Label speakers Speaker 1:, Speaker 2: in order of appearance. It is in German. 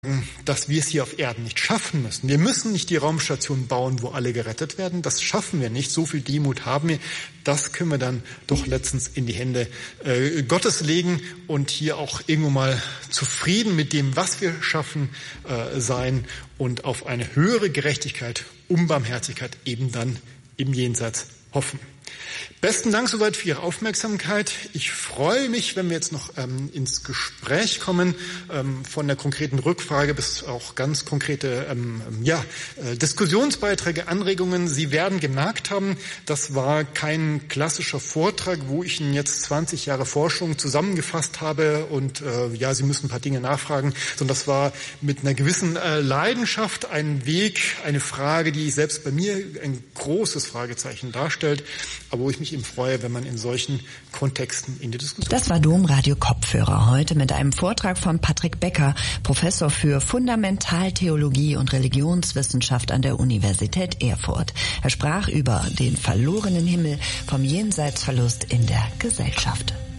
Speaker 1: dass wir es hier auf Erden nicht schaffen müssen. Wir müssen nicht die Raumstation bauen, wo alle gerettet werden. Das schaffen wir nicht. So viel Demut haben wir. Das können wir dann doch letztens in die Hände Gottes legen und hier auch irgendwo mal zufrieden mit dem, was wir schaffen, sein und auf eine höhere Gerechtigkeit, Barmherzigkeit eben dann im Jenseits hoffen. Besten Dank soweit für Ihre Aufmerksamkeit. Ich freue mich, wenn wir jetzt noch ins Gespräch kommen, von der konkreten Rückfrage bis auch ganz konkrete Diskussionsbeiträge, Anregungen. Sie werden gemerkt haben, das war kein klassischer Vortrag, wo ich Ihnen jetzt 20 Jahre Forschung zusammengefasst habe und Sie müssen ein paar Dinge nachfragen, sondern das war mit einer gewissen Leidenschaft ein Weg, eine Frage, die selbst bei mir ein großes Fragezeichen darstellt, aber wo ich mich eben freue, wenn man in solchen Kontexten in die Diskussion kommt.
Speaker 2: Das war Domradio Kopfhörer, heute mit einem Vortrag von Patrick Becker, Professor für Fundamentaltheologie und Religionswissenschaft an der Universität Erfurt. Er sprach über den verlorenen Himmel, vom Jenseitsverlust in der Gesellschaft.